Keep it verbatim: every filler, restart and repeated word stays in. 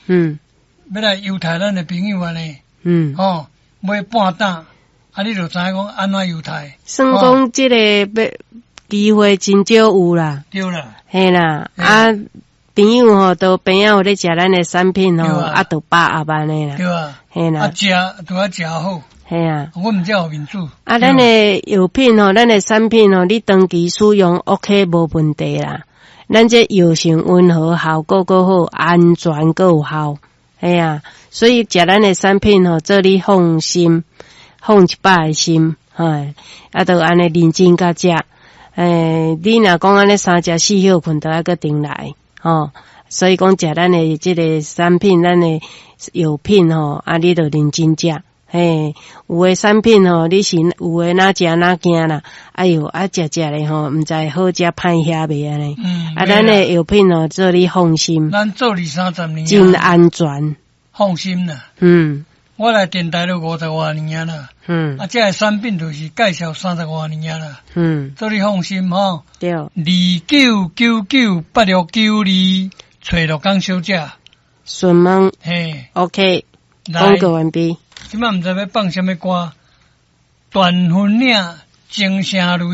嗯， 要来犹太咱的朋友安尼， 嗯， 哦，买半担，啊，你就知影讲安怎犹太。 算讲即个要机会真少有啦。 对啦， 嘿啦，啊，朋友吼都边仔有咧食咱的产品吼，啊，都把握安尼啦。 对啊， 嘿啦， 啊，食都要食好。 嘿啊， 我毋才有面子。 啊，咱的药品吼，咱的产品吼，你长期使用 OK 无问题啦。咱这药性温和，效果够好，安全够有效。嘿啊，所以食咱的产品吼，做你放心，放一百个心，嘿，啊，都安尼认真甲食。诶，你若讲安尼三食四休困都要个顶来，吼，所以讲食咱的即个产品，咱的药品吼，啊，你着认真食。嘿，有诶产品吼，你是有诶哪食哪惊啦，哎哟，啊食食咧吼，毋知好食歹遐袂安尼。嗯，啊，咱诶药品吼，做你放心。 咱做二三十年， 真安全， 放心啦。嗯，我来电台都五十多年啦。嗯，啊，这个产品就是介绍三十多年啦。嗯，做你放心吼。对。二九九九八六九二，找六工小姐。 顺问。嘿 ，OK， 广告完毕。 即摆毋知要放什么歌，断分领，情声泪。